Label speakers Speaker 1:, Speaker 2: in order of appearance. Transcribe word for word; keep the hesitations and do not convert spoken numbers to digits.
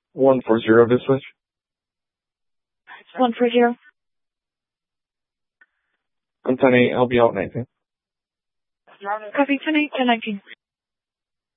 Speaker 1: one four zero to switch.
Speaker 2: one four zero.
Speaker 1: I'm ten eight, I'll be out nineteen.
Speaker 2: Copy, ten eight, ten nineteen.